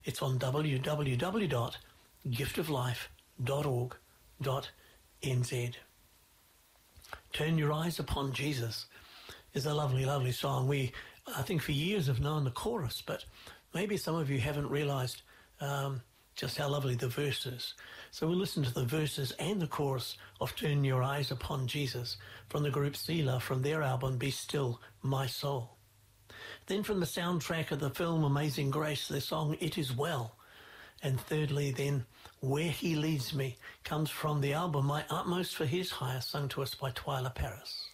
It's on www.giftoflife.org.nz. Turn Your Eyes Upon Jesus is a lovely, lovely song. We, I think, for years have known the chorus, but maybe some of you haven't realised just how lovely the verse is. So we'll listen to the verses and the chorus of Turn Your Eyes Upon Jesus from the group Selah from their album Be Still My Soul. Then from the soundtrack of the film Amazing Grace, the song It Is Well. And thirdly, then, Where He Leads Me comes from the album My Utmost for His Hire, sung to us by Twyla Paris.